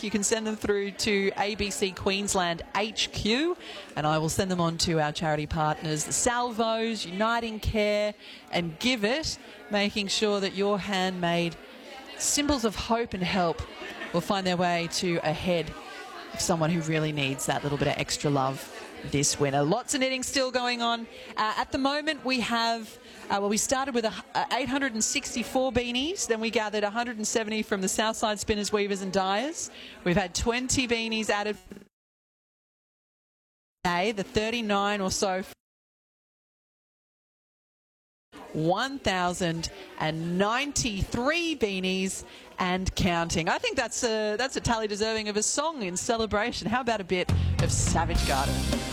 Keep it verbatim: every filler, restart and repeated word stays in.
you can send them through to A B C Queensland H Q, and I will send them on to our charity partners, the Salvos, Uniting Care, and Give It, making sure that your handmade symbols of hope and help will find their way to a head of someone who really needs that little bit of extra love this winter. Lots of knitting still going on. Uh, at the moment, we have, uh, well, we started with a, uh, eight hundred sixty-four beanies. Then we gathered one hundred seventy from the Southside Spinners, Weavers and Dyers. We've had twenty beanies added today, the thirty-nine or so. one thousand ninety-three beanies and counting. I think that's a, that's a tally deserving of a song in celebration. How about a bit of Savage Garden?